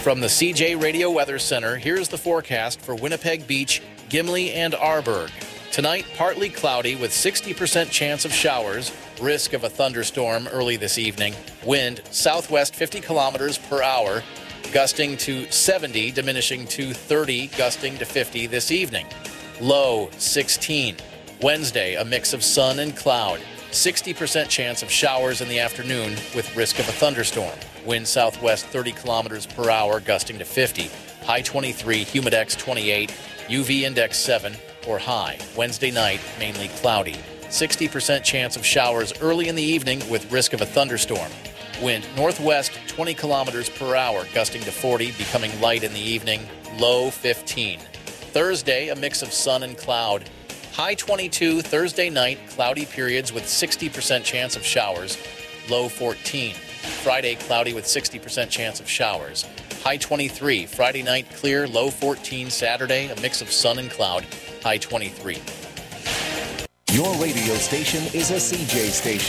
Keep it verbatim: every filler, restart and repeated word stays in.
From the C J Radio Weather Center, here's the forecast for Winnipeg Beach, Gimli, and Arborg. Tonight, partly cloudy with sixty percent chance of showers, risk of a thunderstorm early this evening. Wind southwest fifty kilometers per hour, gusting to seventy, diminishing to thirty, gusting to fifty this evening. Low sixteen. Wednesday, a mix of sun and cloud. sixty percent chance of showers in the afternoon with risk of a thunderstorm. Wind southwest thirty kilometers per hour, gusting to fifty. High twenty-three, humidex twenty-eight, U V index seven, or high. Wednesday night, mainly cloudy. sixty percent chance of showers early in the evening with risk of a thunderstorm. Wind northwest twenty kilometers per hour, gusting to forty, becoming light in the evening. Low fifteen. Thursday, a mix of sun and cloud. High twenty-two, Thursday night, cloudy periods with sixty percent chance of showers. Low fourteen. Friday, cloudy with sixty percent chance of showers. High twenty-three. Friday night, clear. Low fourteen. Saturday, a mix of sun and cloud. High twenty-three. Your radio station is a C J station.